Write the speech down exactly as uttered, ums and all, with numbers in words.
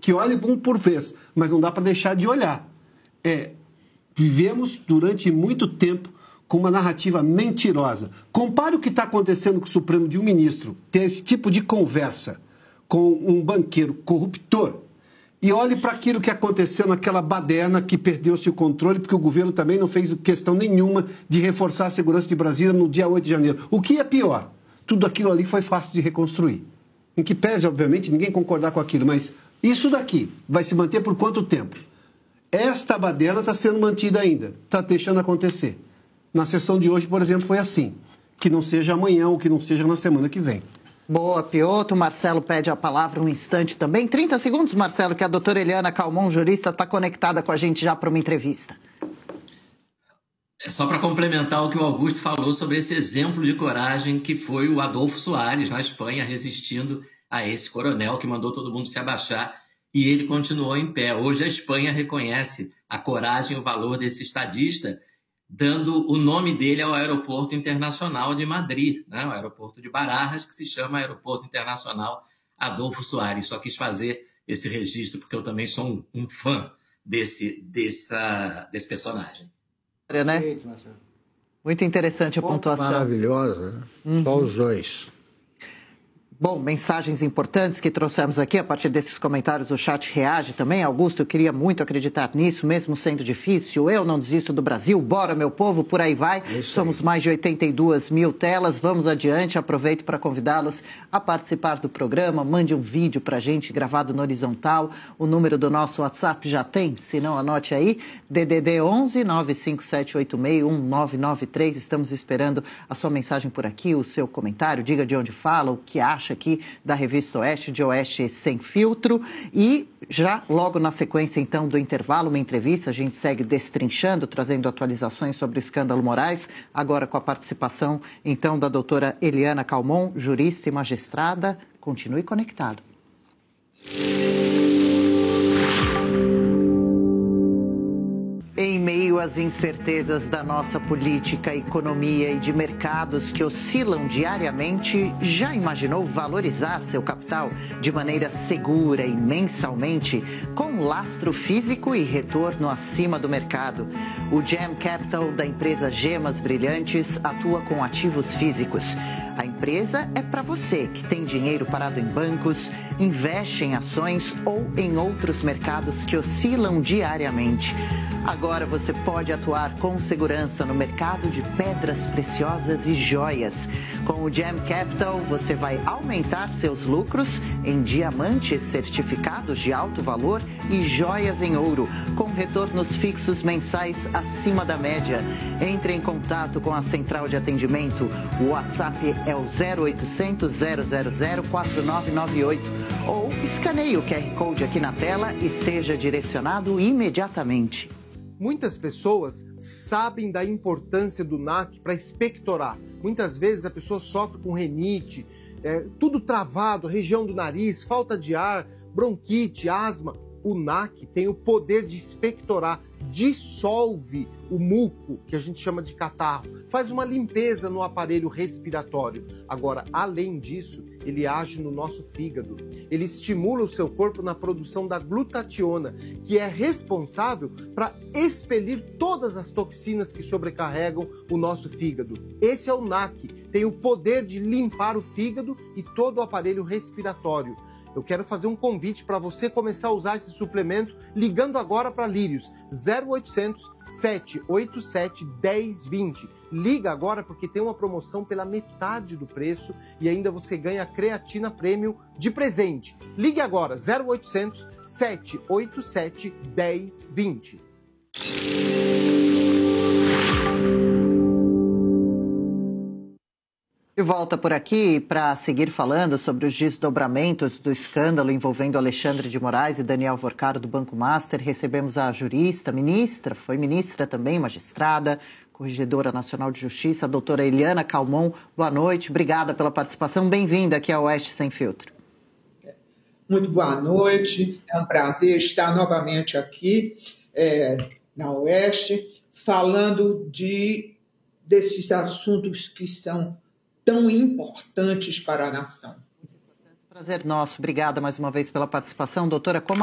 que olhe um por vez, mas não dá para deixar de olhar. É, vivemos durante muito tempo com uma narrativa mentirosa. Compare o que está acontecendo com o Supremo de um ministro ter esse tipo de conversa com um banqueiro corruptor e olhe para aquilo que aconteceu naquela baderna que perdeu-se o controle porque o governo também não fez questão nenhuma de reforçar a segurança de Brasília no dia oito de janeiro. O que é pior? Tudo aquilo ali foi fácil de reconstruir. Em que pese, obviamente, ninguém concordar com aquilo, mas isso daqui vai se manter por quanto tempo? Esta baderna está sendo mantida ainda, está deixando acontecer. Na sessão de hoje, por exemplo, foi assim. Que não seja amanhã ou que não seja na semana que vem. Boa, Piotr. Marcelo pede a palavra um instante também. trinta segundos, Marcelo, que a doutora Eliana Calmon, jurista, está conectada com a gente já para uma entrevista. É só para complementar o que o Augusto falou sobre esse exemplo de coragem que foi o Adolfo Soares, na Espanha, resistindo a esse coronel que mandou todo mundo se abaixar e ele continuou em pé. Hoje a Espanha reconhece a coragem e o valor desse estadista, dando o nome dele ao Aeroporto Internacional de Madrid, né? O aeroporto de Barajas, que se chama Aeroporto Internacional Adolfo Soares. Só quis fazer esse registro, porque eu também sou um, um fã desse, dessa, desse personagem. Né? Muito interessante a pontuação. Maravilhosa, né? Uhum. Só os dois. Bom, mensagens importantes que trouxemos aqui, a partir desses comentários o chat reage também. Augusto, eu queria muito acreditar nisso, mesmo sendo difícil. Eu não desisto do Brasil, bora meu povo, por aí vai. É Somos aí. Mais de oitenta e duas mil telas, vamos adiante. Aproveito para convidá-los a participar do programa. Mande um vídeo para a gente gravado no horizontal. O número do nosso WhatsApp já tem, se não anote aí, D D D onze nove cinco sete oito seis um nove nove três. Estamos esperando a sua mensagem por aqui, o seu comentário, diga de onde fala, o que acha aqui da Revista Oeste, de Oeste Sem Filtro. E já logo na sequência, então, do intervalo, uma entrevista, a gente segue destrinchando, trazendo atualizações sobre o escândalo Moraes, agora com a participação, então, da doutora Eliana Calmon, jurista e magistrada. Continue conectado. Em meio às incertezas da nossa política, economia e de mercados que oscilam diariamente, já imaginou valorizar seu capital de maneira segura e mensalmente, com lastro físico e retorno acima do mercado? O Gem Capital da empresa Gemas Brilhantes atua com ativos físicos. A empresa é para você que tem dinheiro parado em bancos, investe em ações ou em outros mercados que oscilam diariamente. Agora você pode atuar com segurança no mercado de pedras preciosas e joias. Com o Gem Capital, você vai aumentar seus lucros em diamantes certificados de alto valor e joias em ouro, com retornos fixos mensais acima da média. Entre em contato com a central de atendimento. O WhatsApp é o zero oitocentos, zero zero zero, quatro nove nove oito ou escaneie o Q R Code aqui na tela e seja direcionado imediatamente. Muitas pessoas sabem da importância do N A C para expectorar. Muitas vezes a pessoa sofre com rinite, é, tudo travado, região do nariz, falta de ar, bronquite, asma. O N A C tem o poder de expectorar, dissolve o muco, que a gente chama de catarro, faz uma limpeza no aparelho respiratório. Agora, além disso, ele age no nosso fígado. Ele estimula o seu corpo na produção da glutationa, que é responsável para expelir todas as toxinas que sobrecarregam o nosso fígado. Esse é o N A C, tem o poder de limpar o fígado e todo o aparelho respiratório. Eu quero fazer um convite para você começar a usar esse suplemento ligando agora para Lírios, zero oitocentos, sete oito sete, um zero dois zero. Liga agora porque tem uma promoção pela metade do preço e ainda você ganha creatina Premium de presente. Ligue agora, zero oitocentos, sete oito sete, um zero dois zero. De volta por aqui para seguir falando sobre os desdobramentos do escândalo envolvendo Alexandre de Moraes e Daniel Vorcaro do Banco Master. Recebemos a jurista, ministra, foi ministra também, magistrada, corregedora nacional de justiça, a doutora Eliana Calmon. Boa noite, obrigada pela participação, bem-vinda aqui ao Oeste Sem Filtro. Muito boa noite, é um prazer estar novamente aqui é, na Oeste, falando de, desses assuntos que são tão importantes para a nação. Prazer nosso. Obrigada mais uma vez pela participação. Doutora, como